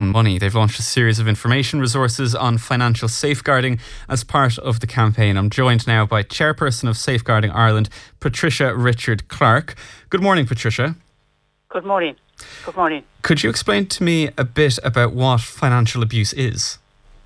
on money. They've launched a series of information resources on financial safeguarding as part of the campaign. I'm joined now by Chairperson of Safeguarding Ireland, Patricia Richard-Clarke. Good morning, Patricia. Good morning. Good morning. Could you explain to me a bit about what financial abuse is?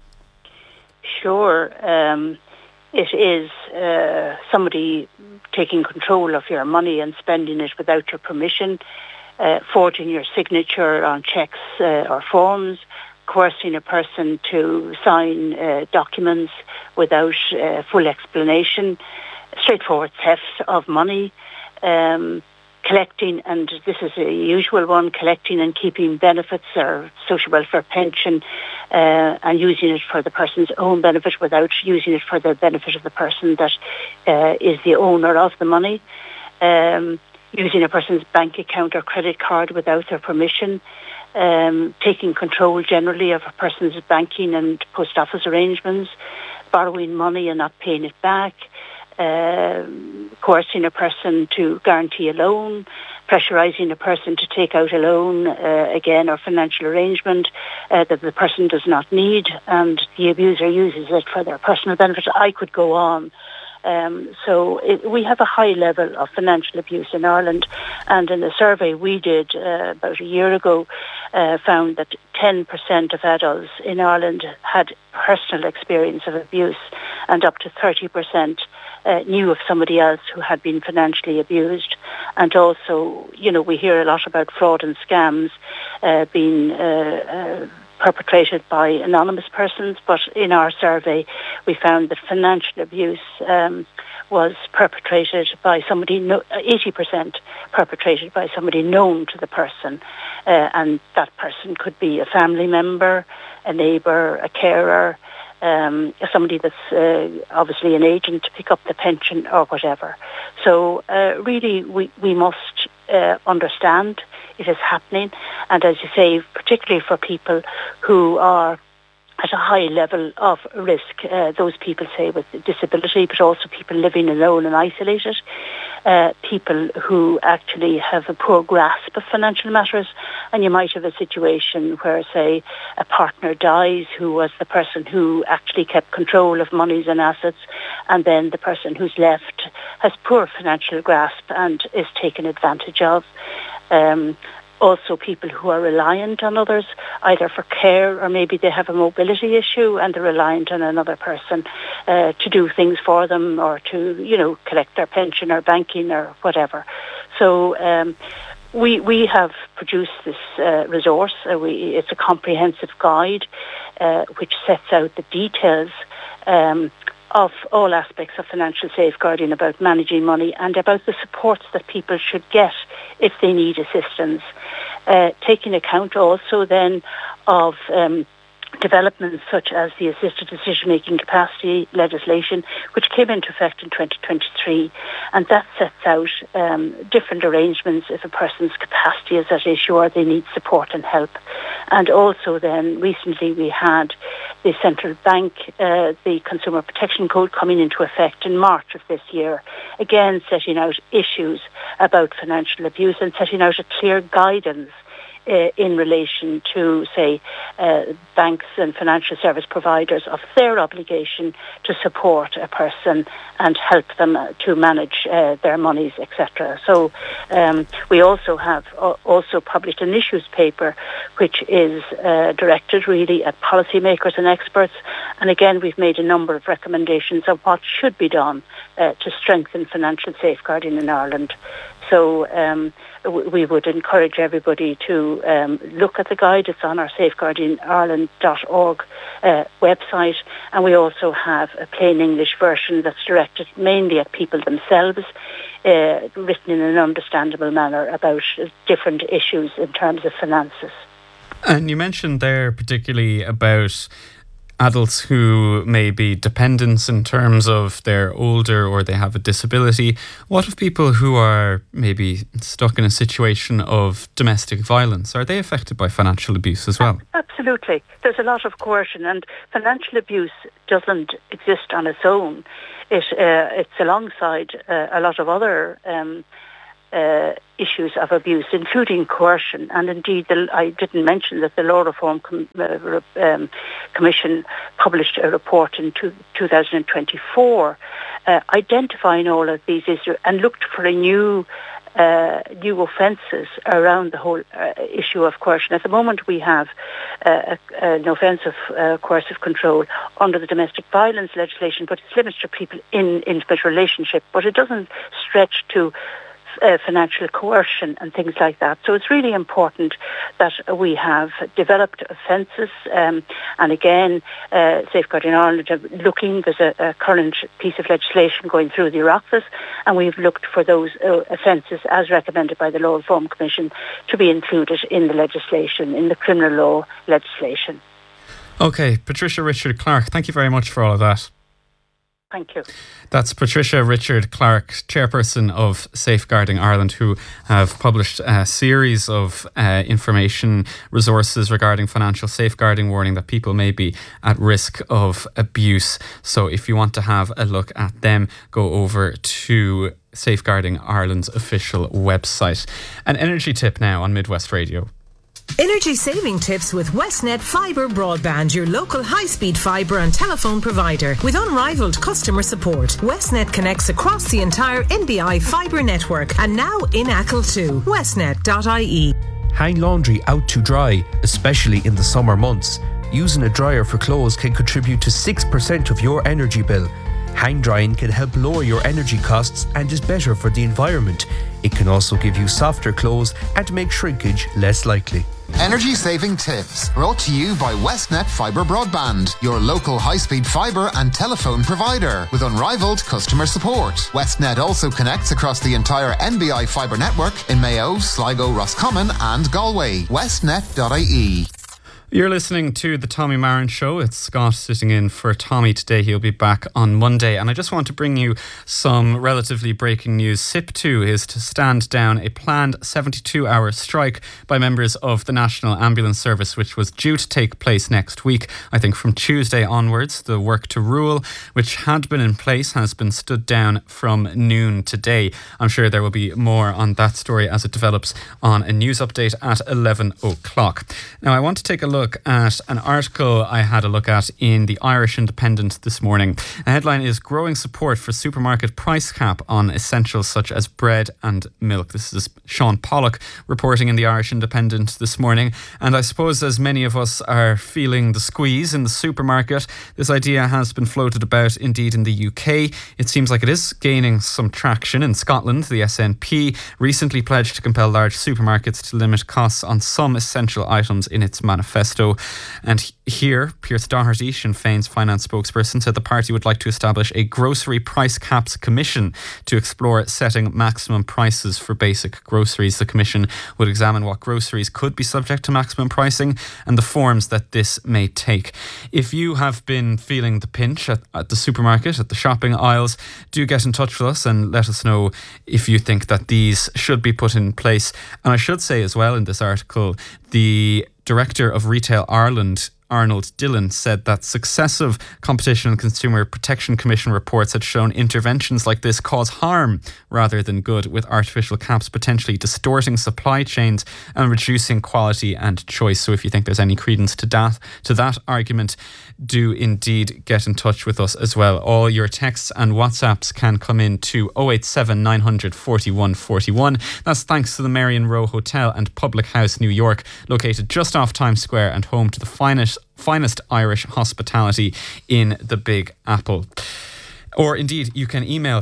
Sure. It is somebody taking control of your money and spending it without your permission, forging your signature on cheques or forms, coercing a person to sign documents without full explanation, straightforward theft of money, collecting, and this is a usual one, collecting and keeping benefits or social welfare pension and using it for the person's own benefit without using it for the benefit of the person that is the owner of the money, using a person's bank account or credit card without their permission, taking control generally of a person's banking and post office arrangements, borrowing money and not paying it back, coercing a person to guarantee a loan, pressurising a person to take out a loan, again, or financial arrangement that the person does not need, and the abuser uses it for their personal benefit. I could go on. We have a high level of financial abuse in Ireland, and in a survey we did about a year ago found that 10% of adults in Ireland had personal experience of abuse, and up to 30% knew of somebody else who had been financially abused. And also, we hear a lot about fraud and scams being perpetrated by anonymous persons, but in our survey we found that financial abuse was perpetrated by somebody, 80% perpetrated by somebody known to the person, and that person could be a family member, a neighbour, a carer, somebody that's obviously an agent to pick up the pension or whatever. So really we must understand it is happening, and as you say, particularly for people who are at a high level of risk, those people, say, with disability, but also people living alone and isolated, people who actually have a poor grasp of financial matters. And you might have a situation where, say, a partner dies who was the person who actually kept control of monies and assets, and then the person who's left has poor financial grasp and is taken advantage of. Also people who are reliant on others, either for care or maybe they have a mobility issue and they're reliant on another person to do things for them or to, collect their pension or banking or whatever. So we have produced this resource. It's a comprehensive guide which sets out the details of all aspects of financial safeguarding, about managing money and about the supports that people should get if they need assistance. Taking account also then of developments such as the assisted decision-making capacity legislation, which came into effect in 2023, and that sets out different arrangements if a person's capacity is at issue or they need support and help. And also then recently we had the Central Bank, the Consumer Protection Code coming into effect in March of this year, again setting out issues about financial abuse and setting out a clear guidance in relation to, say, banks and financial service providers of their obligation to support a person and help them to manage their monies, etc. So we also have also published an issues paper which is directed really at policymakers and experts, and again we've made a number of recommendations on what should be done to strengthen financial safeguarding in Ireland. So we would encourage everybody to look at the guide. It's on our safeguardingireland.org website, and we also have a plain English version that's directed mainly at people themselves, written in an understandable manner about different issues in terms of finances. And you mentioned there particularly about adults who may be dependents in terms of they're older or they have a disability. What of people who are maybe stuck in a situation of domestic violence? Are they affected by financial abuse as well? Absolutely. There's a lot of coercion, and financial abuse doesn't exist on its own. It's alongside a lot of other issues of abuse, including coercion. And indeed, I didn't mention that the Law Reform Commission published a report in 2024 identifying all of these issues and looked for new offences around the whole issue of coercion. At the moment, we have an offence of coercive control under the domestic violence legislation, but it's limited to people in intimate relationship, but it doesn't stretch to financial coercion and things like that. So it's really important that we have developed offences, and again, Safeguarding Ireland are looking. There's a current piece of legislation going through the office, and we've looked for those offences as recommended by the Law Reform Commission to be included in the legislation, in the criminal law legislation. Okay, Patricia Richard Clark, thank you very much for all of that. Thank you. That's Patricia Richard Clark, chairperson of Safeguarding Ireland, who have published a series of information resources regarding financial safeguarding, warning that people may be at risk of abuse. So if you want to have a look at them, go over to Safeguarding Ireland's official website. An energy tip now on Midwest Radio. Energy saving tips with Westnet Fibre Broadband, your local high-speed fibre and telephone provider. With unrivaled customer support, Westnet connects across the entire NBI fibre network and now in Achill too. Westnet.ie. Hang laundry out to dry, especially in the summer months. Using a dryer for clothes can contribute to 6% of your energy bill. Hang drying can help lower your energy costs and is better for the environment. It can also give you softer clothes and make shrinkage less likely. Energy saving tips brought to you by Westnet Fibre Broadband, your local high-speed fibre and telephone provider with unrivaled customer support. Westnet also connects across the entire NBI fibre network in Mayo, Sligo, Roscommon and Galway. Westnet.ie. You're listening to The Tommy Marin Show. It's Scott sitting in for Tommy today. He'll be back on Monday. And I just want to bring you some relatively breaking news. SIP2 is to stand down a planned 72-hour strike by members of the National Ambulance Service, which was due to take place next week. I think from Tuesday onwards, the work to rule, which had been in place, has been stood down from noon today. I'm sure there will be more on that story as it develops on a news update at 11 o'clock. Now, I want to take a look at an article I had a look at in the Irish Independent this morning. The headline is "Growing Support for Supermarket Price Cap on Essentials Such as Bread and Milk." This is Sean Pollock reporting in the Irish Independent this morning. And I suppose as many of us are feeling the squeeze in the supermarket, this idea has been floated about indeed in the UK. It seems like it is gaining some traction in Scotland. The SNP recently pledged to compel large supermarkets to limit costs on some essential items in its manifesto. And here, Pierce Doherty, Sinn Féin's finance spokesperson, said the party would like to establish a grocery price caps commission to explore setting maximum prices for basic groceries. The commission would examine what groceries could be subject to maximum pricing and the forms that this may take. If you have been feeling the pinch at the supermarket, at the shopping aisles, do get in touch with us and let us know if you think that these should be put in place. And I should say as well in this article, the Director of Retail Ireland, Arnold Dillon, said that successive Competition and Consumer Protection Commission reports had shown interventions like this cause harm rather than good, with artificial caps potentially distorting supply chains and reducing quality and choice. So if you think there's any credence to that argument, do indeed get in touch with us as well. All your texts and WhatsApps can come in to 087 900 41 41. That's thanks to the Marion Row Hotel and Public House, New York, located just off Times Square and home to the finest Irish hospitality in the Big Apple. Or indeed, you can email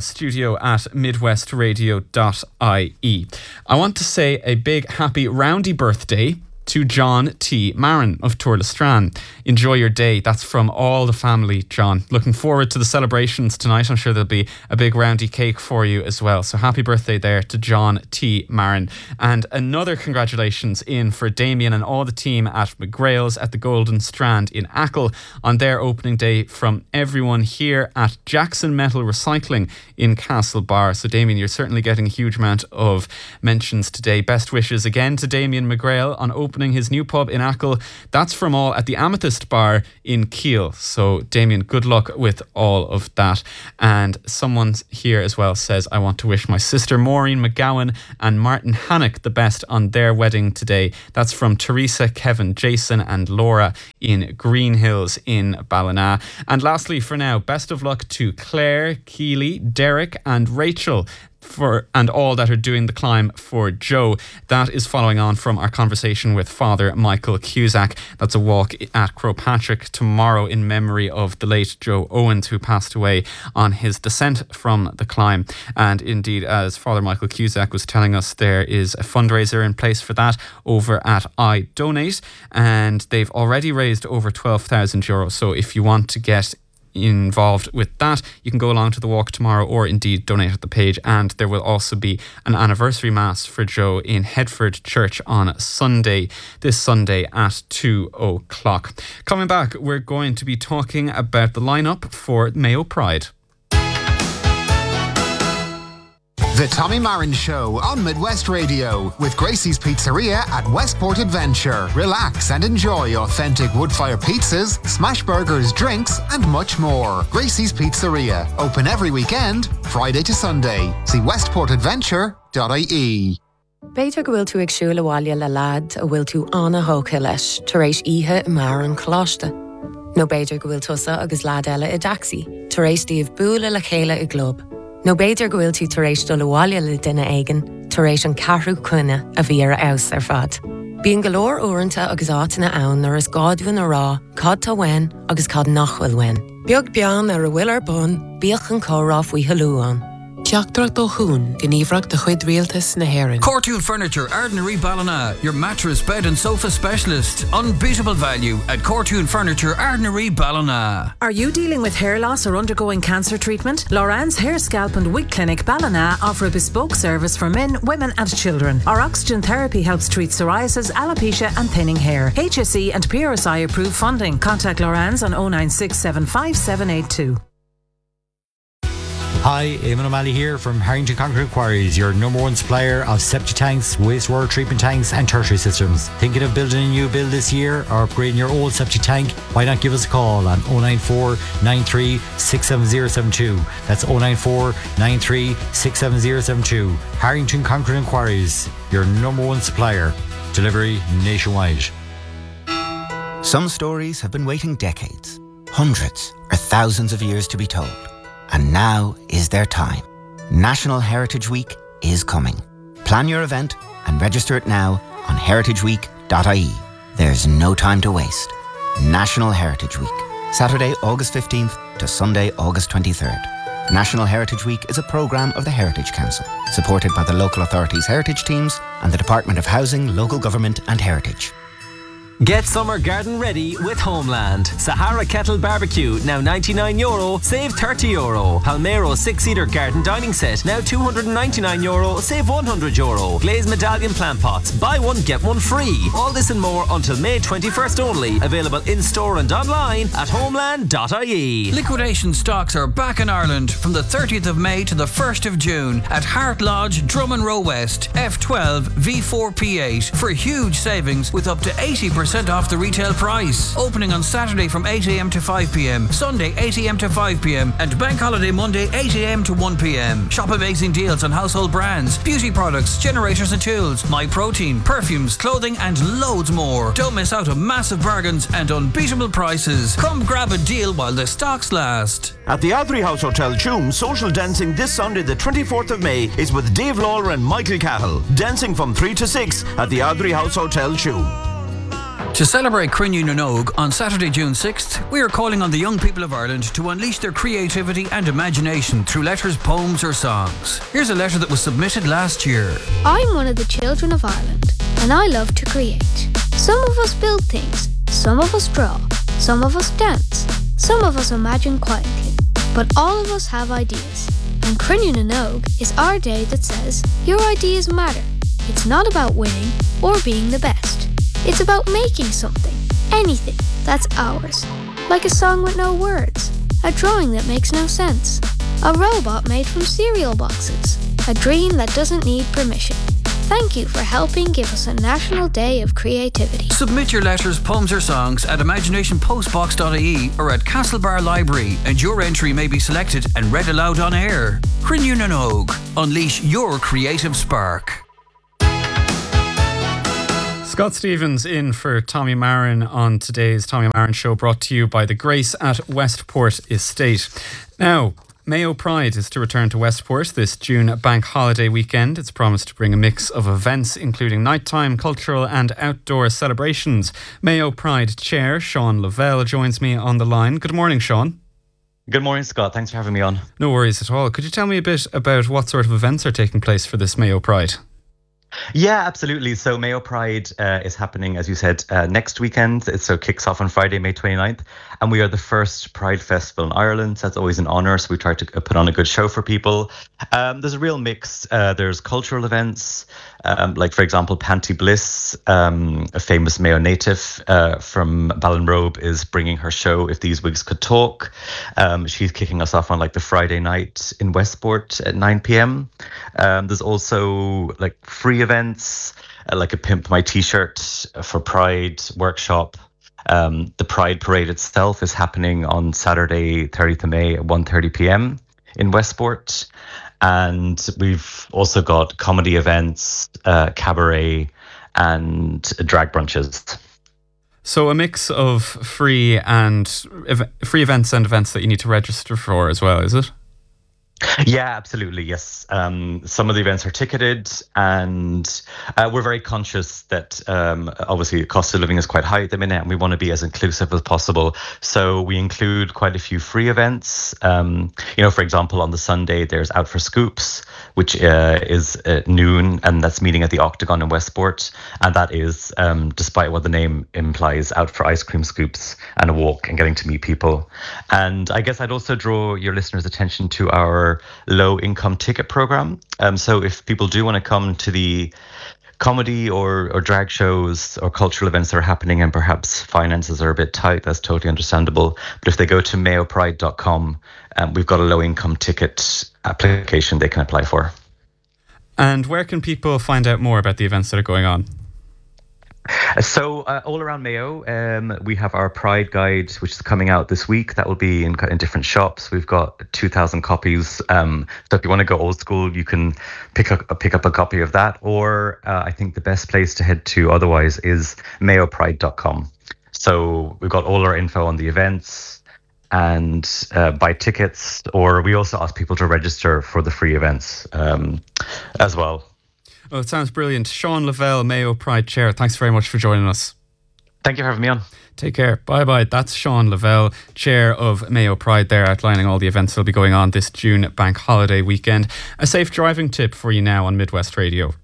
studio@midwestradio.ie. I want to say a big happy roundy birthday to John T. Marin of Tourlestrane. Enjoy your day. That's from all the family, John. Looking forward to the celebrations tonight. I'm sure there'll be a big roundy cake for you as well. So happy birthday there to John T. Marin. And another congratulations in for Damien and all the team at McGrail's at the Golden Strand in Achill on their opening day, from everyone here at Jackson Metal Recycling in Castlebar. So Damien, you're certainly getting a huge amount of mentions today. Best wishes again to Damien McGrail on opening opening his new pub in Achill. That's from all at the Amethyst Bar in Keele. So Damien, good luck with all of that. And someone here as well says, I want to wish my sister Maureen McGowan and Martin Hannock the best on their wedding today. That's from Teresa, Kevin, Jason and Laura in Green Hills in Ballina. And lastly for now, best of luck to Claire, Keely, Derek and Rachel and all that are doing the climb for Joe. That is following on from our conversation with Father Michael Cusack. That's a walk at Crowpatrick tomorrow in memory of the late Joe Owens, who passed away on his descent from the climb. And indeed, as Father Michael Cusack was telling us, there is a fundraiser in place for that over at iDonate, and they've already raised over €12,000. So if you want to get involved with that, you can go along to the walk tomorrow or indeed donate at the page. And there will also be an anniversary mass for Joe in Headford Church on Sunday, this Sunday at 2:00. Coming back, we're going to be talking about the lineup for Mayo Pride. The Tommy Marin Show on Midwest Radio with Gracie's Pizzeria at Westport Adventure. Relax and enjoy authentic wood-fire pizzas, smash burgers, drinks and much more. Gracie's Pizzeria, open every weekend, Friday to Sunday. See westportadventure.ie. Beidir go bhfuil tú ag siúil abhaile le lad a bhfuil tú anna hóca leis tar éis ihe I Marin Chláiste. No beidir go bhfuil tusa agus lad eile I daxi tar éis díobh búla le chéile I glob. No beidir go bhfuil tú tar éis dul abhaile le duine éigean tar éis an carthú cuine a bhí ar aus ar fad. Bíonn go leor uaireanta agus átainna ann ar is gádhuin a rá, cad tá wein agus cad nachhfuil wein. Beag bean ar a bhfuil ar bun, bíoch an córá faoi halúán. Teachtrach do hún, gníomhreacht de chuid rialtas na hÉireann. Cortún Furniture, Ardnary Ballina, your mattress, bed and sofa specialist. Unbeatable value at Cortún Furniture, Ardnary Ballina. Are you dealing with hair loss or undergoing cancer treatment? Loran's Hair, Scalp and Wig Clinic Ballina offer a bespoke service for men, women and children. Our oxygen therapy helps treat psoriasis, alopecia and thinning hair. HSE and PRSI approved funding. Contact Loran's on 096 75782. Hi, Eamon O'Malley here from Harrington Concrete Quarries, your number one supplier of septic tanks, wastewater treatment tanks and tertiary systems. Thinking of building a new build this year or upgrading your old septic tank? Why not give us a call on 094 93 67072. That's 094 93 67072. Harrington Concrete Quarries, your number one supplier. Delivery nationwide. Some stories have been waiting decades, hundreds or thousands of years to be told. And now is their time. National Heritage Week is coming. Plan your event and register it now on heritageweek.ie. There's no time to waste. National Heritage Week, Saturday, August 15th to Sunday, August 23rd. National Heritage Week is a programme of the Heritage Council, supported by the local authorities' heritage teams and the Department of Housing, Local Government and Heritage. Get summer garden ready with Homeland. Sahara Kettle Barbecue, now €99, save €30. Palmero 6-seater garden dining set, now €299, save €100. Glazed medallion plant pots, buy one get one free. All this and more until May 21st only. Available in store and online at homeland.ie. Liquidation stocks are back in Ireland from the 30th of May to the 1st of June at Hart Lodge, Drummond Row West, F12 V4P8 for huge savings with up to 80% off the retail price. Opening on Saturday from 8 a.m. to 5 p.m, Sunday 8 a.m. to 5 p.m, and Bank Holiday Monday 8 a.m. to 1 p.m. Shop amazing deals on household brands, beauty products, generators and tools, My Protein, perfumes, clothing, and loads more. Don't miss out on massive bargains and unbeatable prices. Come grab a deal while the stocks last. At the Ardry House Hotel, Tuam, social dancing this Sunday, the 24th of May, is with Dave Lawler and Michael Cahill. Dancing from 3 to 6 at the Ardry House Hotel, Tuam. To celebrate Crinne na Nóg on Saturday, June 6th, we are calling on the young people of Ireland to unleash their creativity and imagination through letters, poems or songs. Here's a letter that was submitted last year. I'm one of the children of Ireland, and I love to create. Some of us build things, some of us draw, some of us dance, some of us imagine quietly, but all of us have ideas. And Crinne na Nóg is our day that says, your ideas matter. It's not about winning or being the best. It's about making something, anything, that's ours. Like a song with no words, a drawing that makes no sense, a robot made from cereal boxes, a dream that doesn't need permission, Thank you for helping give us a National Day of Creativity. Submit your letters, poems or songs at imaginationpostbox.ie or at Castlebar Library, and your entry may be selected and read aloud on air. Crinne na Nog. Unleash your creative spark. Scott Stevens in for Tommy Marin on today's Tommy Marin Show, brought to you by the Grace at Westport Estate. Now, Mayo Pride is to return to Westport this June bank holiday weekend. It's promised to bring a mix of events, including nighttime, cultural and outdoor celebrations. Mayo Pride Chair Sean Lavelle joins me on the line. Good morning, Sean. Good morning, Scott. Thanks for having me on. No worries at all. Could you tell me a bit about what sort of events are taking place for this Mayo Pride? Yeah, absolutely. So Mayo Pride is happening, as you said, next weekend. So it kicks off on Friday, May 29th. And we are the first Pride Festival in Ireland. So that's always an honour. So we try to put on a good show for people. There's a real mix. There's cultural events, like, for example, Panty Bliss, a famous Mayo native from Ballinrobe, is bringing her show, If These Wigs Could Talk. She's kicking us off on like the Friday night in Westport at 9 p.m. There's also like free events, like a Pimp My T-shirt for Pride workshop. The Pride Parade itself is happening on Saturday, 30th of May at 1:30 p.m. in Westport. And we've also got comedy events, cabaret, and drag brunches. So a mix of free events and events that you need to register for as well, is it? Yeah, absolutely. Yes. Some of the events are ticketed, and we're very conscious that obviously the cost of living is quite high at the minute, and we want to be as inclusive as possible. So we include quite a few free events. For example, on the Sunday, there's Out for Scoops, which is at noon, and that's meeting at the Octagon in Westport. And that is, despite what the name implies, out for ice cream scoops and a walk and getting to meet people. And I guess I'd also draw your listeners' attention to our low income ticket program. So if people do want to come to the comedy or drag shows or cultural events that are happening and perhaps finances are a bit tight, that's totally understandable. But if they go to mayopride.com, we've got a low income ticket application they can apply for. And where can people find out more about the events that are going on? So all around Mayo, we have our Pride Guide, which is coming out this week. That will be in different shops. We've got 2,000 copies. So if you want to go old school, you can pick up a copy of that. Or I think the best place to head to otherwise is mayopride.com. So we've got all our info on the events and buy tickets. Or we also ask people to register for the free events as well. Oh, it sounds brilliant. Sean Lavelle, Mayo Pride Chair, thanks very much for joining us. Thank you for having me on. Take care. Bye-bye. That's Sean Lavelle, Chair of Mayo Pride there, outlining all the events that will be going on this June bank holiday weekend. A safe driving tip for you now on Midwest Radio.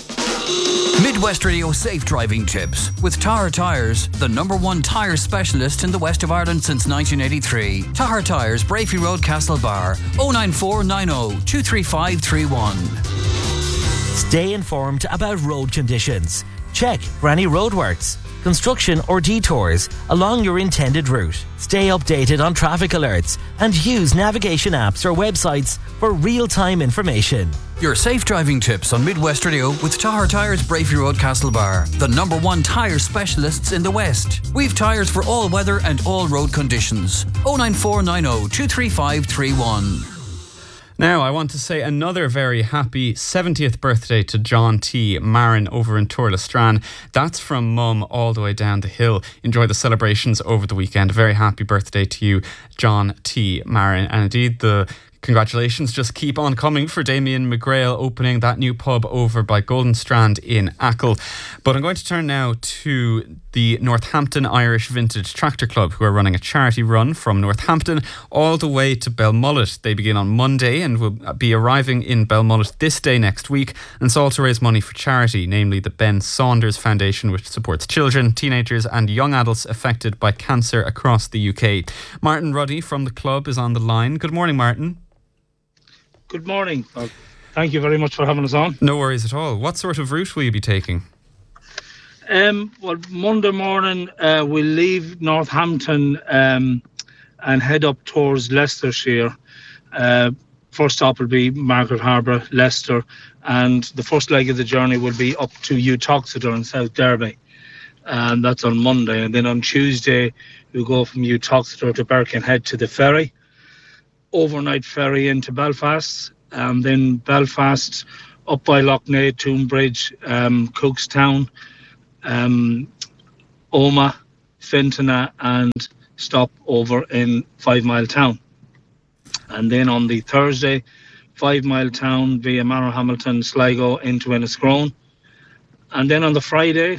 Midwest Radio Safe Driving Tips with Tahar Tyres, the #1 tyre specialist in the west of Ireland since 1983. Tahar Tyres, Brafey Road, Castlebar, 09490 23531. Stay informed about road conditions. Check for any roadworks, construction or detours along your intended route. Stay updated on traffic alerts and use navigation apps or websites for real-time information. Your safe driving tips on Midwest Radio with Tahar Tyres, Brafey Road, Castlebar, the #1 tyre specialists in the West. We've tyres for all weather and all road conditions. 09490 23531. Now, I want to say another very happy 70th birthday to John T. Marin over in Turlestran. That's from Mum all the way down the hill. Enjoy the celebrations over the weekend. A very happy birthday to you, John T. Marin. And indeed, the congratulations just keep on coming for Damien McGrail opening that new pub over by Golden Strand in Achill. But I'm going to turn now to the Northampton Irish Vintage Tractor Club, who are running a charity run from Northampton all the way to Belmullet. They begin on Monday and will be arriving in Belmullet this day next week, and it's all to raise money for charity, namely the Ben Saunders Foundation, which supports children, teenagers and young adults affected by cancer across the UK. Martin Ruddy from the club is on the line. Good morning, Martin. Good morning. Thank you very much for having us on. No worries at all. What sort of route will you be taking? Well, Monday morning we'll leave Northampton and head up towards Leicestershire. First stop will be Margaret Harbour, Leicester, and the first leg of the journey will be up to Utoxeter in South Derby, and that's on Monday. And then on Tuesday, we'll go from Utoxeter to Birkenhead to the ferry, overnight ferry into Belfast, and then Belfast up by Loughnane, Toonbridge, Cookstown, Omagh, Fintona, and stop over in 5 Mile Town. And then on the Thursday, 5 Mile Town via Manorhamilton, Sligo into Enniscrone. And then on the Friday,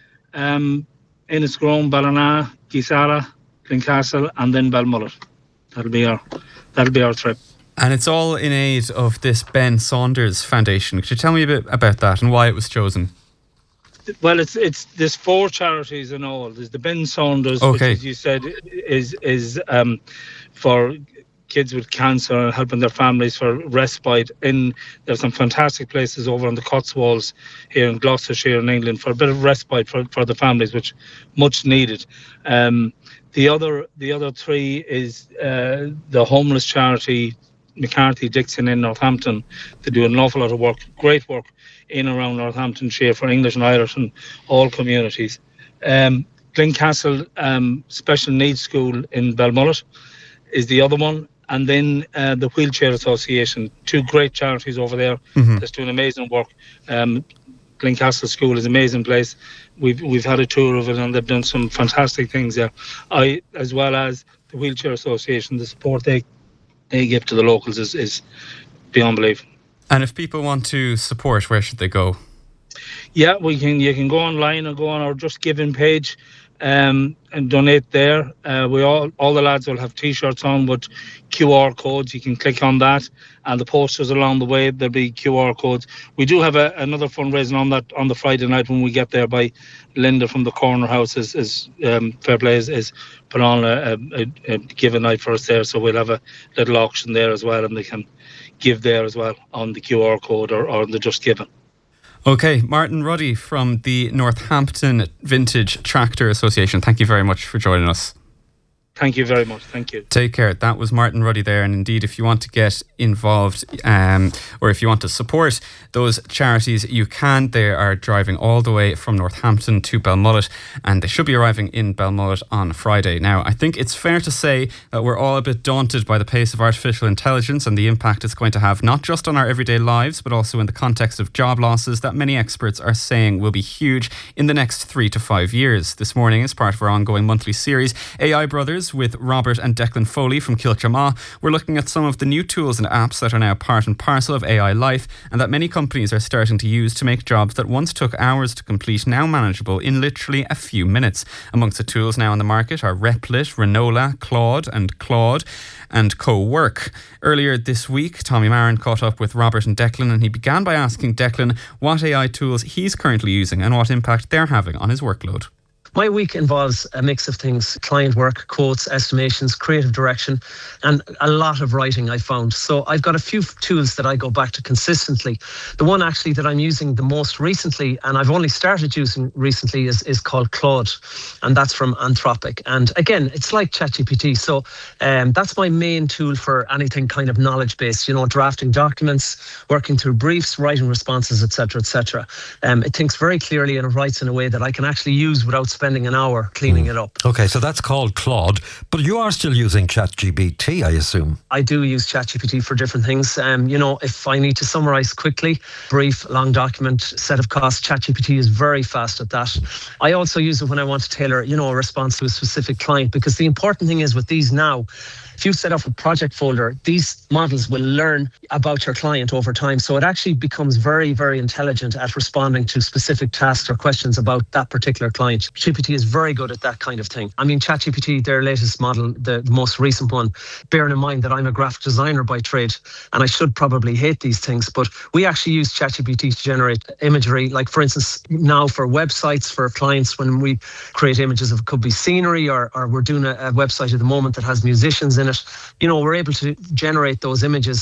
Enniscrone, Ballina, Gisara, Glencastle, and then Belmullet. That'll be our trip. And it's all in aid of this Ben Saunders Foundation. Could you tell me a bit about that and why it was chosen? Well, there's 4 charities in all. There's the Ben Saunders, which, as you said, is for kids with cancer and helping their families for respite. There's some fantastic places over on the Cotswolds here in Gloucestershire in England for a bit of respite for the families, which much needed. The other 3 is the homeless charity McCarthy Dixon in Northampton. They do an awful lot of work, great work in and around Northamptonshire for English and Irish and all communities. Glencastle Special Needs School in Belmullet is the other one. And then the Wheelchair Association, 2 great charities over there that's doing amazing work. Glencastle School is an amazing place. We've had a tour of it and they've done some fantastic things there. As well as the Wheelchair Association, the support they give to the locals is beyond belief. And if people want to support, where should they go? Yeah, you can go online and go on our Just Giving page and donate there. All the lads will have T-shirts on with QR codes. You can click on that, and the posters along the way there'll be QR codes. We do have another fundraising on the Friday night when we get there by Linda from the Corner House. Is Fair Play is put on a give a night for us there, so we'll have a little auction there as well, and they can give there as well on the QR code or on the Just Giving. Okay, Martin Ruddy from the Northampton Vintage Tractor Association, thank you very much for joining us. Thank you very much. Thank you. Take care. That was Martin Ruddy there. And indeed, if you want to get involved or if you want to support those charities, you can. They are driving all the way from Northampton to Belmullet, and they should be arriving in Belmullet on Friday. Now, I think it's fair to say that we're all a bit daunted by the pace of artificial intelligence and the impact it's going to have, not just on our everyday lives, but also in the context of job losses that many experts are saying will be huge in the next 3 to 5 years. This morning, as part of our ongoing monthly series, AI Brothers, with Robert and Declan Foley from Kilchama, we're looking at some of the new tools and apps that are now part and parcel of AI life and that many companies are starting to use to make jobs that once took hours to complete now manageable in literally a few minutes. Amongst the tools now on the market are Replit, Renola, Claude and Co-Work. Earlier this week, Tommy Marin caught up with Robert and Declan, and he began by asking Declan what AI tools he's currently using and what impact they're having on his workload. My week involves a mix of things: client work, quotes, estimations, creative direction, and a lot of writing, I found. So I've got a few tools that I go back to consistently. The one actually that I'm using the most recently, and I've only started using recently, is called Claude, and that's from Anthropic. And again, it's like ChatGPT. So that's my main tool for anything kind of knowledge-based, drafting documents, working through briefs, writing responses, etc., etc. It thinks very clearly and it writes in a way that I can actually use without spending an hour cleaning it up. Okay, so that's called Claude, but you are still using ChatGPT, I assume. I do use ChatGPT for different things. If I need to summarize quickly, brief, long document, set of costs, ChatGPT is very fast at that. I also use it when I want to tailor, a response to a specific client, because the important thing is with these now, if you set up a project folder, these models will learn about your client over time. So it actually becomes very, very intelligent at responding to specific tasks or questions about that particular client. GPT is very good at that kind of thing. I mean, ChatGPT, their latest model, the most recent one, bearing in mind that I'm a graphic designer by trade, and I should probably hate these things, but we actually use ChatGPT to generate imagery. Like, for instance, now for websites, for clients, when we create images of, it could be scenery, or we're doing a website at the moment that has musicians in it, we're able to generate those images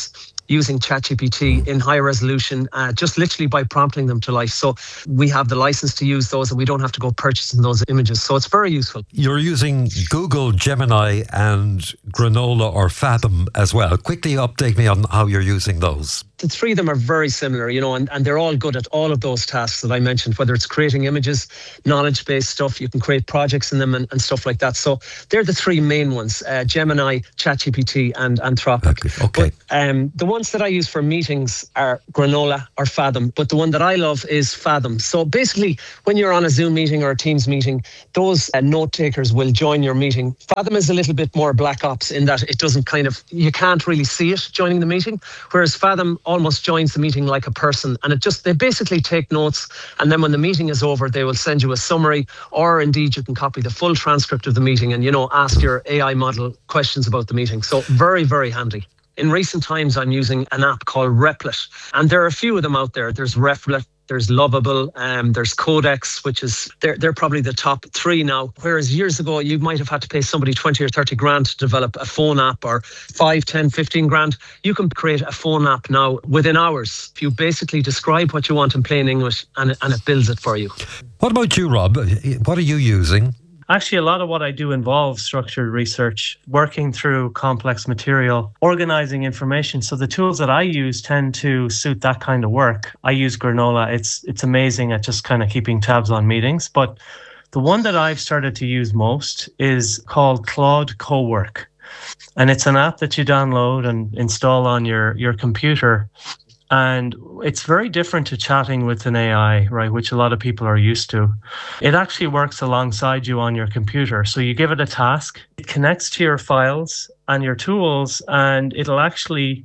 using ChatGPT in high resolution, just literally by prompting them to life. So we have the license to use those and we don't have to go purchasing those images. So it's very useful. You're using Google, Gemini and Granola or Fathom as well. Quickly update me on how you're using those. The three of them are very similar, and they're all good at all of those tasks that I mentioned, whether it's creating images, knowledge-based stuff, you can create projects in them and stuff like that. So they're the three main ones, Gemini, ChatGPT and Anthropic. Okay. But, the ones that I use for meetings are Granola or Fathom, but the one that I love is Fathom. So basically, when you're on a Zoom meeting or a Teams meeting, those note takers will join your meeting. Fathom is a little bit more black ops in that it doesn't you can't really see it joining the meeting, whereas Fathom almost joins the meeting like a person, and they basically take notes, and then when the meeting is over they will send you a summary, or indeed you can copy the full transcript of the meeting and ask your AI model questions about the meeting. So very, very handy. In recent times I'm using an app called Replit, and there are a few of them out there. There's Replit, there's Lovable, there's Codex, which is they're probably the top three now. Whereas years ago, you might have had to pay somebody 20 or 30 grand to develop a phone app, or 5, 10, 15 grand. You can create a phone app now within hours. If you basically describe what you want in plain English, and it builds it for you. What about you, Rob? What are you using? Actually, a lot of what I do involves structured research, working through complex material, organizing information. So the tools that I use tend to suit that kind of work. I use Granola. It's amazing at just kind of keeping tabs on meetings. But the one that I've started to use most is called Claude Cowork. And it's an app that you download and install on your computer. And it's very different to chatting with an AI, right, which a lot of people are used to. It actually works alongside you on your computer. So you give it a task, it connects to your files and your tools, and it'll actually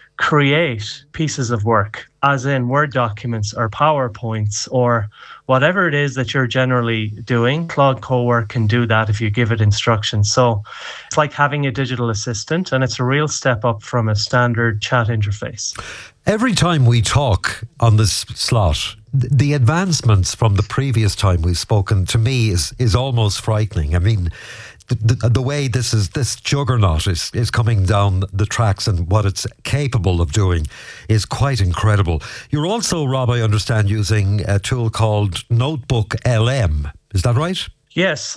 create pieces of work, as in Word documents or PowerPoints or whatever it is that you're generally doing. Claude Cowork can do that if you give it instructions. So it's like having a digital assistant, and it's a real step up from a standard chat interface. Every time we talk on this slot, the advancements from the previous time we've spoken, to me, is almost frightening. I mean, the way this juggernaut is coming down the tracks and what it's capable of doing is quite incredible. You're also, Rob, I understand, using a tool called Notebook LM. Is that right? Yes,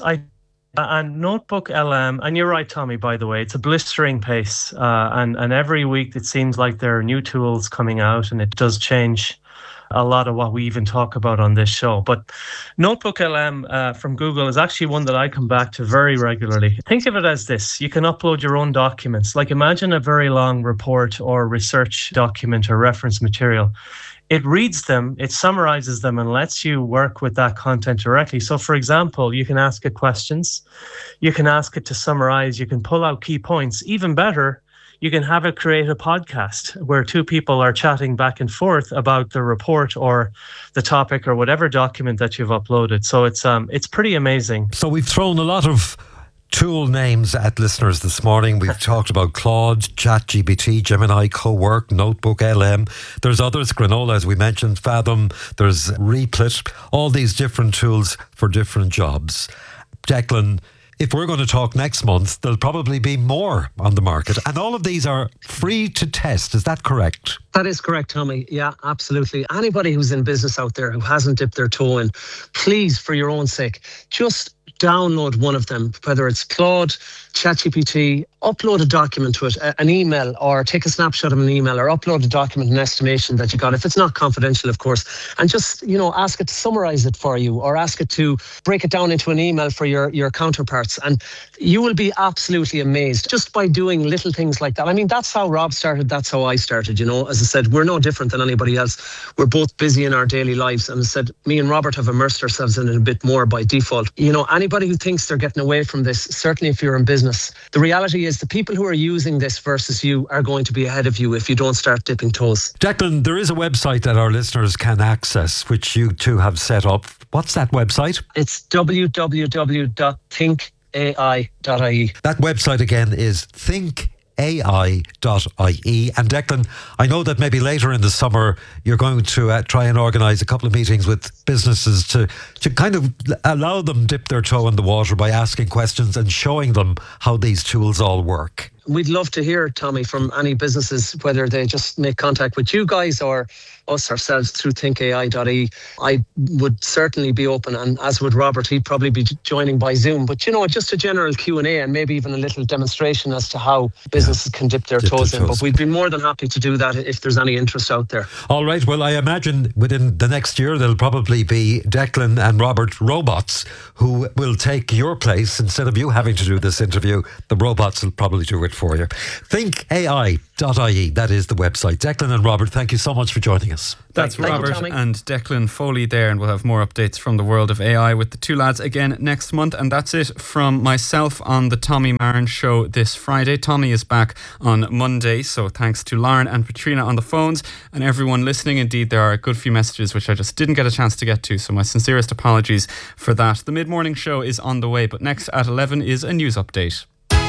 and Notebook LM, and you're right, Tommy, by the way, it's a blistering pace. And every week it seems like there are new tools coming out, and it does change a lot of what we even talk about on this show. But Notebook LM from Google is actually one that I come back to very regularly. Think of it as this. You can upload your own documents. Like imagine a very long report or research document or reference material. It reads them, it summarizes them, and lets you work with that content directly. So, for example, you can ask it questions, you can ask it to summarize, you can pull out key points. Even better, you can have it create a podcast where two people are chatting back and forth about the report or the topic or whatever document that you've uploaded. So it's pretty amazing. So we've thrown a lot of tool names at listeners this morning. We've talked about Claude, ChatGPT, Gemini, Cowork, Notebook LM. There's others, Granola, as we mentioned, Fathom, there's Replit, all these different tools for different jobs. Declan, if we're going to talk next month, there'll probably be more on the market. And all of these are free to test. Is that correct? That is correct, Tommy. Yeah, absolutely. Anybody who's in business out there who hasn't dipped their toe in, please, for your own sake, just download one of them, whether it's Claude, ChatGPT, upload a document to it, an email, or take a snapshot of an email, or upload a document, an estimation that you got, if it's not confidential, of course, and just, ask it to summarize it for you, or ask it to break it down into an email for your counterparts. And you will be absolutely amazed just by doing little things like that. I mean, that's how Rob started. That's how I started. As I said, we're no different than anybody else. We're both busy in our daily lives. And as I said, me and Robert have immersed ourselves in it a bit more by default. Anybody who thinks they're getting away from this, certainly if you're in business, the reality is the people who are using this versus you are going to be ahead of you if you don't start dipping toes. Declan, there is a website that our listeners can access, which you two have set up. What's that website? It's www.thinkai.ie. That website again is thinkai.ie. And Declan, I know that maybe later in the summer you're going to try and organise a couple of meetings with businesses to kind of allow them dip their toe in the water by asking questions and showing them how these tools all work. we'd love to hear, Tommy, from any businesses, whether they just make contact with you guys or us ourselves through thinkai.ie. I would certainly be open, and as would Robert, he'd probably be joining by Zoom. But, just a general Q&A and maybe even a little demonstration as to how businesses can dip their toes in. But we'd be more than happy to do that if there's any interest out there. All right. Well, I imagine within the next year there'll probably be Declan and Robert robots who will take your place. Instead of you having to do this interview, the robots will probably do it for you. Thinkai.ie, that is the website. Declan and Robert, thank you so much for joining us. That's Robert and Declan Foley there, and we'll have more updates from the world of AI with the two lads again next month. And that's it from myself on the Tommy Marin Show this Friday. Tommy is back on Monday, so thanks to Lauren and Patrina on the phones and everyone listening. Indeed, there are a good few messages which I just didn't get a chance to get to, so my sincerest apologies for that. The mid-morning show is on the way, but next at 11 is a news update.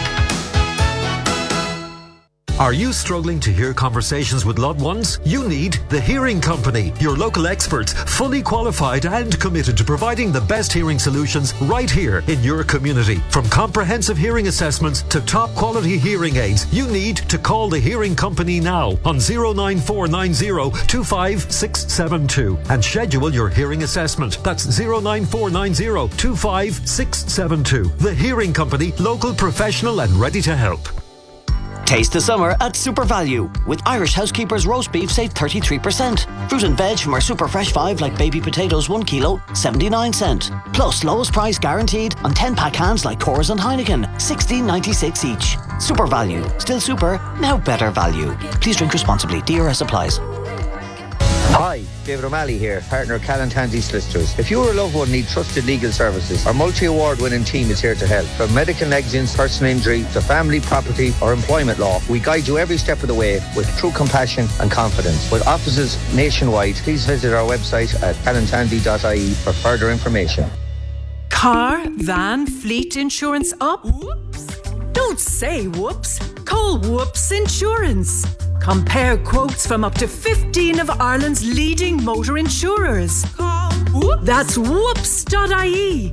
Are you struggling to hear conversations with loved ones? You need The Hearing Company, your local experts, fully qualified and committed to providing the best hearing solutions right here in your community. From comprehensive hearing assessments to top quality hearing aids, you need to call The Hearing Company now on 09490 25672 and schedule your hearing assessment. That's 09490 25672. The Hearing Company, local, professional and ready to help. Taste the summer at Super Value. With Irish Housekeepers roast beef, save 33%. Fruit and veg from our Super Fresh 5 like baby potatoes 1 kilo, 79 cent. Plus lowest price guaranteed on 10-pack cans like Coors and Heineken, 16.96 each. Super Value. Still super, now better value. Please drink responsibly. DRS applies. Hi, David O'Malley here, partner of Callan Tansey Solicitors. If you or a loved one need trusted legal services, our multi-award winning team is here to help. From medical negligence, personal injury, to family, property or employment law, we guide you every step of the way with true compassion and confidence. With offices nationwide, please visit our website at callantandy.ie for further information. Car, van, fleet insurance up? Whoops. Don't say whoops. Call Whoops Insurance. Compare quotes from up to 15 of Ireland's leading motor insurers. Call Whoops. That's whoops.ie.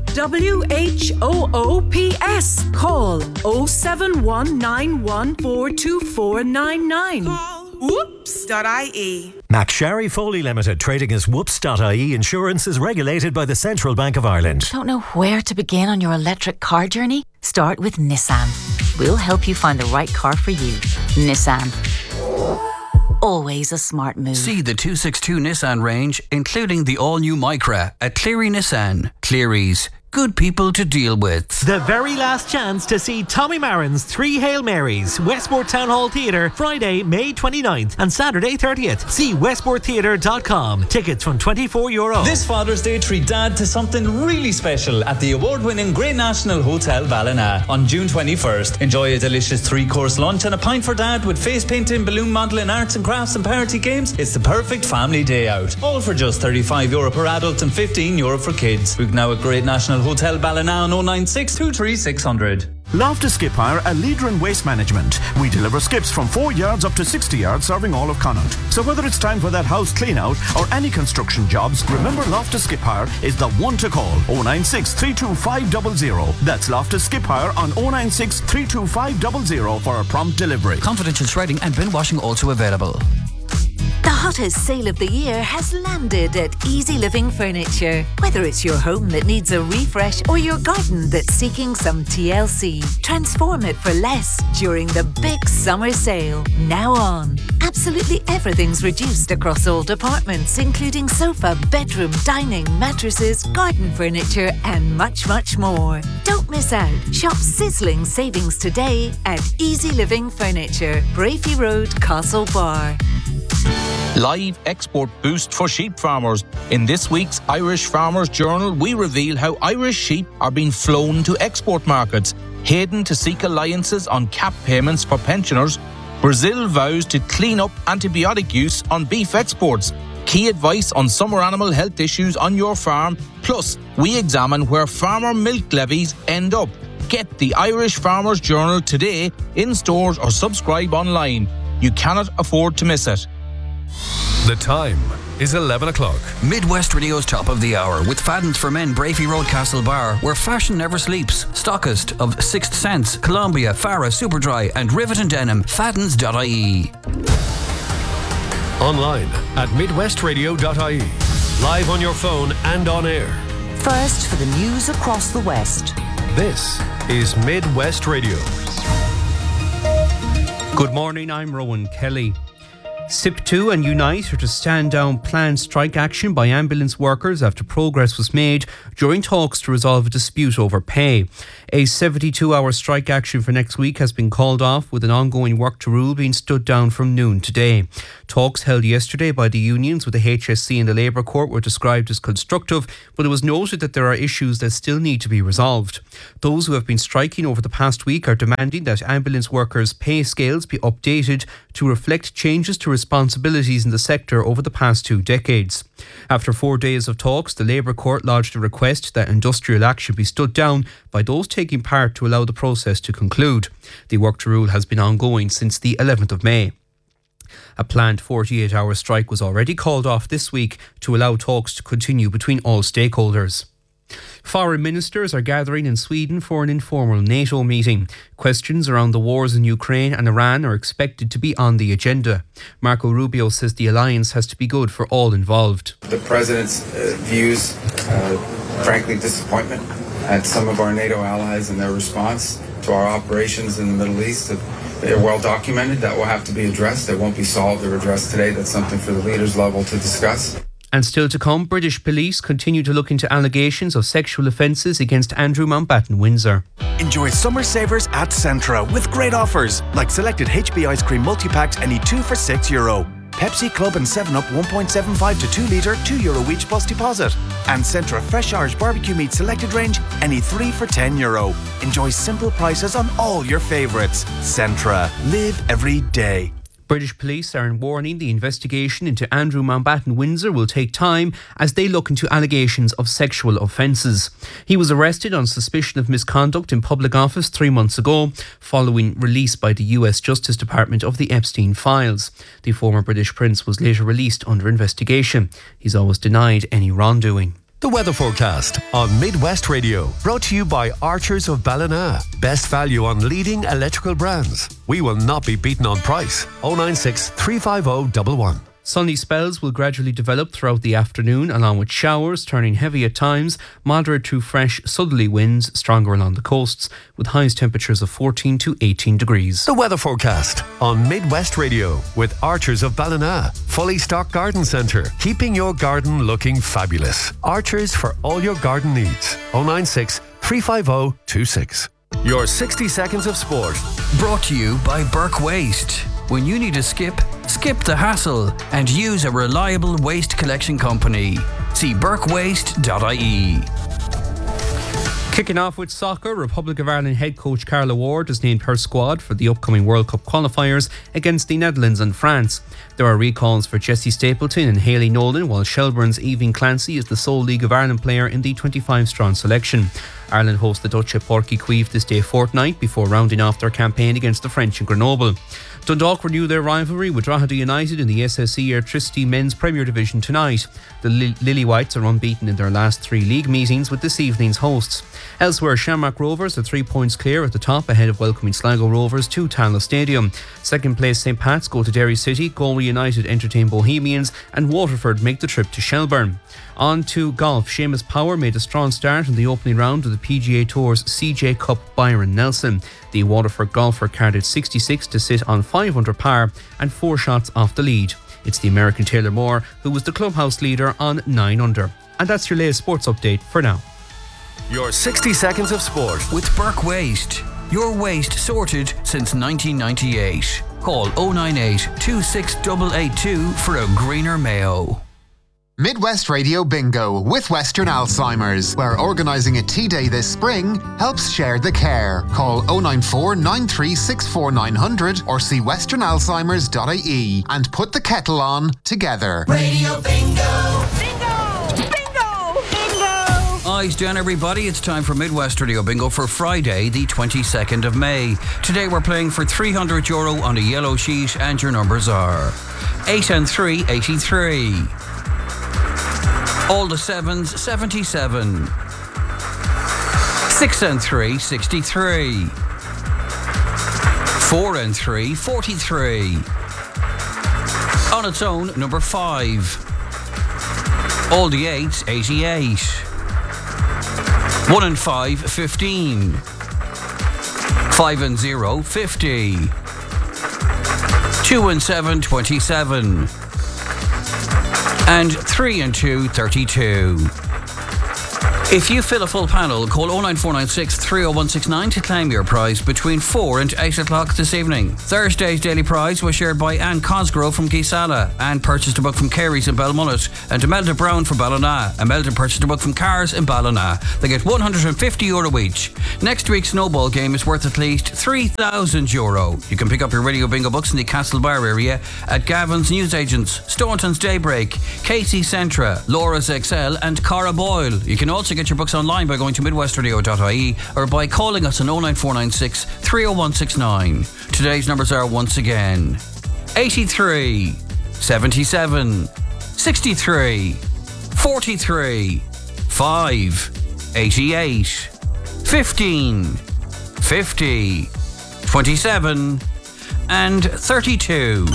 WHOOPS. Call 07191424999. Call whoops.ie. McSharry Foley Limited, trading as whoops.ie Insurance, is regulated by the Central Bank of Ireland. Don't know where to begin on your electric car journey? Start with Nissan. We'll help you find the right car for you. Nissan. Always a smart move. See the 262 Nissan range, including the all-new Micra at Cleary Nissan. Cleary's. Good people to deal with. The very last chance to see Tommy Marin's 3 Hail Marys, Westport Town Hall Theatre, Friday, May 29th and Saturday 30th. See westporttheatre.com. Tickets from €24. This Father's Day, treat Dad to something really special at the award-winning Great National Hotel Ballina on June 21st. Enjoy a delicious 3-course lunch and a pint for Dad with face painting, balloon modelling, arts and crafts and party games. It's the perfect family day out. All for just €35 per adult and €15 for kids. Book now at Great National Hotel Ballina on 096 23 600. Loftus Skip Hire, a leader in waste management. We deliver skips from 4 yards up to 60 yards, serving all of Connaught. So whether it's time for that house clean out or any construction jobs, remember Loftus Skip Hire is the one to call. 096 325 00. That's Loftus Skip Hire on 096 325 00 for a prompt delivery. Confidential shredding and bin washing also available. The hottest sale of the year has landed at Easy Living Furniture. Whether it's your home that needs a refresh or your garden that's seeking some TLC, transform it for less during the big summer sale. Now on. Absolutely everything's reduced across all departments, including sofa, bedroom, dining, mattresses, garden furniture and much, much more. Don't miss out. Shop sizzling savings today at Easy Living Furniture, Brafey Road, Castlebar. Live export boost for sheep farmers. In this week's Irish Farmers Journal, we reveal how Irish sheep are being flown to export markets. Hayden to seek alliances on cap payments for pensioners. Brazil vows to clean up antibiotic use on beef exports. Key advice on summer animal health issues on your farm. Plus, we examine where farmer milk levies end up. Get the Irish Farmers Journal today in stores or subscribe online. You cannot afford to miss it. The time is 11 o'clock. Midwest Radio's top of the hour with Fadden's for Men, Brafey Road, Castlebar, where fashion never sleeps. Stockist of Sixth Sense, Columbia, Farah, Superdry, and Rivet and Denim. Faddens.ie. Online at midwestradio.ie. Live on your phone and on air. First for the news across the West. This is Midwest Radio. Good morning, I'm Rowan Kelly. SIP2 and Unite are to stand down planned strike action by ambulance workers after progress was made during talks to resolve a dispute over pay. A 72-hour strike action for next week has been called off, with an ongoing work to rule being stood down from noon today. Talks held yesterday by the unions with the HSC and the Labour Court were described as constructive, but it was noted that there are issues that still need to be resolved. Those who have been striking over the past week are demanding that ambulance workers' pay scales be updated to reflect changes to responsibilities in the sector over the past 2 decades. After 4 days of talks, the Labour Court lodged a request that industrial action be stood down by those taking part to allow the process to conclude. The work to rule has been ongoing since the 11th of May. A planned 48-hour strike was already called off this week to allow talks to continue between all stakeholders. Foreign ministers are gathering in Sweden for an informal NATO meeting. Questions around the wars in Ukraine and Iran are expected to be on the agenda. Marco Rubio says the alliance has to be good for all involved. The President's views, frankly, disappointment at some of our NATO allies and their response to our operations in the Middle East. They're well documented. That will have to be addressed. They won't be solved or addressed today. That's something for the leaders level to discuss. And still to come, British police continue to look into allegations of sexual offences against Andrew Mountbatten Windsor. Enjoy summer savers at Centra with great offers like selected HB ice cream multi-packs any 2 for €6. Pepsi, Club and 7up 1.75 to 2 litre, €2 each plus deposit. And Centra Fresh Irish Barbecue Meat selected range any 3 for €10. Enjoy simple prices on all your favourites. Centra. Live every day. British police are warning the investigation into Andrew Mountbatten Windsor will take time as they look into allegations of sexual offences. He was arrested on suspicion of misconduct in public office 3 months ago, following release by the US Justice Department of the Epstein files. The former British prince was later released under investigation. He's always denied any wrongdoing. The weather forecast on Midwest Radio, brought to you by Archers of Ballina. Best value on leading electrical brands. We will not be beaten on price. 096 350 111. Sunny spells will gradually develop throughout the afternoon, along with showers turning heavy at times, moderate to fresh southerly winds stronger along the coasts, with highest temperatures of 14 to 18 degrees. The weather forecast on Midwest Radio with Archers of Ballina. Fully stocked garden centre, keeping your garden looking fabulous. Archers for all your garden needs. 096 350 26. Your 60 seconds of sport. Brought to you by Burke Waste. When you need a skip the hassle and use a reliable waste collection company. See burkewaste.ie. Kicking off with soccer, Republic of Ireland head coach Carla Ward has named her squad for the upcoming World Cup qualifiers against the Netherlands and France. There are recalls for Jessie Stapleton and Hayley Nolan, while Shelbourne's Evie Clancy is the sole League of Ireland player in the 25-strong selection. Ireland host the Dutch at Porky Cueve this day fortnight before rounding off their campaign against the French in Grenoble. Dundalk renew their rivalry with Drogheda United in the SSE Airtricity Men's Premier Division tonight. The Lily Whites are unbeaten in their last 3 league meetings with this evening's hosts. Elsewhere, Shamrock Rovers are 3 points clear at the top ahead of welcoming Sligo Rovers to Tallaght Stadium. Second place St Pat's go to Derry City, Galway United entertain Bohemians, and Waterford make the trip to Shelbourne. On to golf. Seamus Power made a strong start in the opening round of the PGA Tour's CJ Cup Byron Nelson. The Waterford golfer carded 66 to sit on 5 under par and 4 shots off the lead. It's the American Taylor Moore who was the clubhouse leader on 9 under. And that's your latest sports update for now. Your 60 seconds of sport with Burke Waste. Your waste sorted since 1998. Call 098 26882 for a greener Mayo. Midwest Radio Bingo with Western Alzheimer's, where organising a tea day this spring helps share the care. Call 094 9364 900 or see westernalzheimers.ie and put the kettle on together. Radio Bingo! Bingo! Bingo! Bingo! I Rise down, everybody. It's time for Midwest Radio Bingo for Friday, the 22nd of May. Today we're playing for €300 on a yellow sheet, and your numbers are 8 and 3, 83. All the 7s, 77. 6 and 3, 63. 4 and 3, 43. On its own, number 5. All the 8s, 88. 1 and 5, 15. 5 and 0, 50. 2 and 7, 27. And 3 and 2, 32. If you fill a full panel, call 09496 30169 to claim your prize between 4 and 8 o'clock this evening. Thursday's daily prize was shared by Anne Cosgrove from Geesala. Anne purchased a book from Carey's in Belmullet, and Imelda Brown from Ballina. Imelda purchased a book from Cars in Ballina. They get €150 each. Next week's snowball game is worth at least €3,000. You can pick up your Radio Bingo books in the Castlebar area at Gavin's Newsagents, Staunton's Daybreak, Casey Centra, Laura's XL and Cara Boyle. You can also get your books online by going to midwestradio.ie or by calling us on 09496 30169. Today's numbers are once again 83, 77, 63, 43, 5, 88, 15, 50, 27 and 32.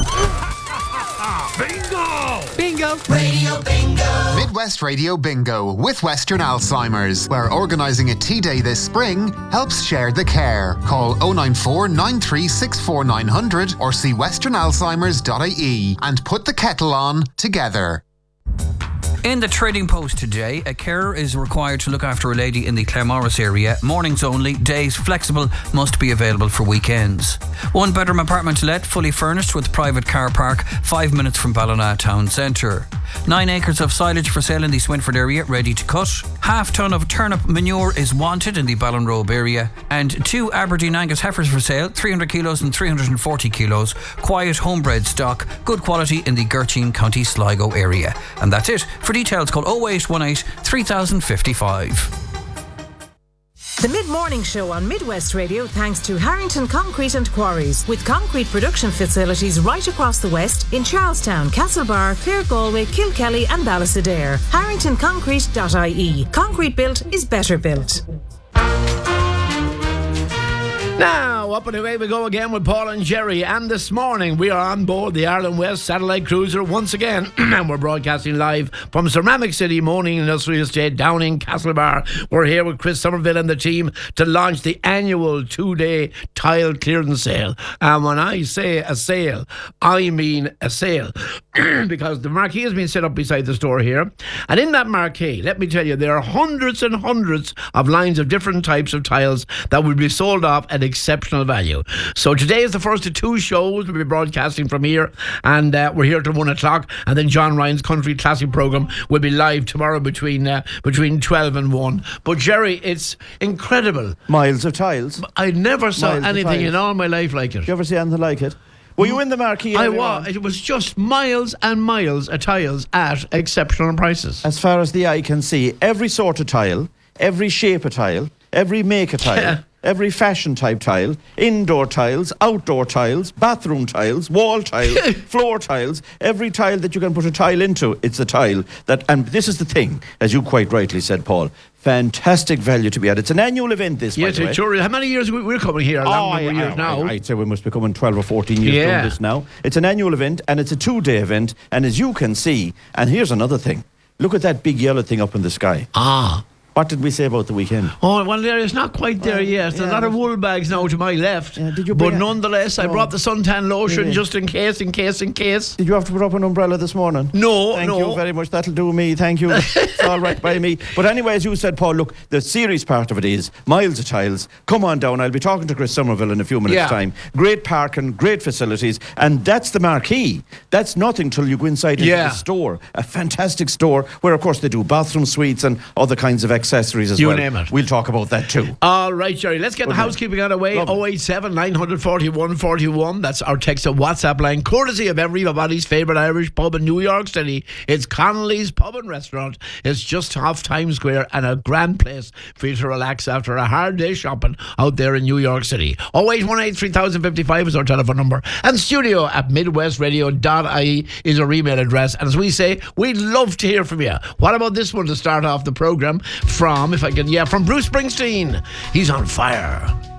Bingo! Bingo! Radio Bingo! Midwest Radio Bingo with Western Alzheimer's, where organising a tea day this spring helps share the care. Call 094 9364 900 or see westernalzheimers.ie and put the kettle on together. In the Trading Post today, a carer is required to look after a lady in the Claremorris area. Mornings only, days flexible, must be available for weekends. One bedroom apartment to let, fully furnished with private car park, 5 minutes from Ballina Town Centre. 9 acres of silage for sale in the Swinford area, ready to cut. Half ton of turnip manure is wanted in the Ballinrobe area. And 2 Aberdeen Angus heifers for sale, 300 kilos and 340 kilos. Quiet homebred stock, good quality in the Gertrude County Sligo area. And that's it. For details, call 0818 3055. The Mid-Morning Show on Midwest Radio thanks to Harrington Concrete and Quarries, with concrete production facilities right across the West in Charlestown, Castlebar, Clare Galway, Kilkelly and Ballysadair. HarringtonConcrete.ie. Concrete built is better built. Now, up and away we go again with Paul and Jerry. And this morning we are on board the Ireland West Satellite Cruiser once again. And we're broadcasting live from Ceramic City Moaning Industrial Estate down in Castlebar. We're here with Chris Somerville and the team to launch the annual 2-day tile clearance sale. And when I say a sale, I mean a sale. Because the marquee has been set up beside the store here. And in that marquee, let me tell you, there are hundreds and hundreds of lines of different types of tiles that will be sold off at exceptional value. So today is the first of 2 shows we'll be broadcasting from here, and we're here till 1 o'clock, and then John Ryan's Country Classic programme will be live tomorrow between 12 and 1. But Jerry, it's incredible. Miles of tiles. I never saw anything in all my life like it. Did you ever see anything like it? Were you in the marquee? I was. It was just miles and miles of tiles at exceptional prices. As far as the eye can see, every sort of tile, every shape of tile, every make of tile, every fashion type tile, indoor tiles, outdoor tiles, bathroom tiles, wall tiles, floor tiles, every tile that you can put a tile into, it's a tile that, and this is the thing, as you quite rightly said, Paul, fantastic value to be had. It's an annual event, this, by the way. Sure. How many years we're coming here? Years now. I'd say we must be coming 12 or 14 years doing this now. It's an annual event, and it's a 2-day event, and as you can see, and here's another thing, look at that big yellow thing up in the sky. What did we say about the weekend? Oh, well, it's not quite there yet. There's a lot of wool bags now to my left. But nonetheless, I brought the suntan lotion just in case. Did you have to put up an umbrella this morning? No, Thank you very much. That'll do me. Thank you. It's all right by me. But anyway, as you said, Paul, look, the serious part of it is miles of tiles. Come on down. I'll be talking to Chris Somerville in a few minutes' time. Great parking, great facilities. And that's the marquee. That's nothing till you go inside into the store. A fantastic store where, of course, they do bathroom suites and other kinds of excellent accessories as You well. name it. We'll talk about that too. All right, Jerry, let's get the Good housekeeping out of the way. 087 941 41. That's our text and WhatsApp line, courtesy of everybody's favourite Irish pub in New York City. It's Connolly's Pub and Restaurant. It's just off Times Square and a grand place for you to relax after a hard day shopping out there in New York City. 0818 3055 is our telephone number. And studio at midwestradio.ie is our email address. And as we say, we'd love to hear from you. What about this one to start off the programme from, from Bruce Springsteen? He's on fire.